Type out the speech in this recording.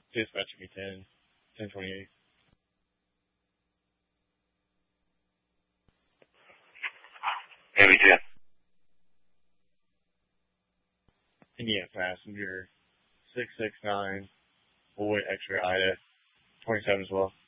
Dispatch me 1028. Maybe 10. Indiana passenger 669, Boy X-ray Ida 27 as well.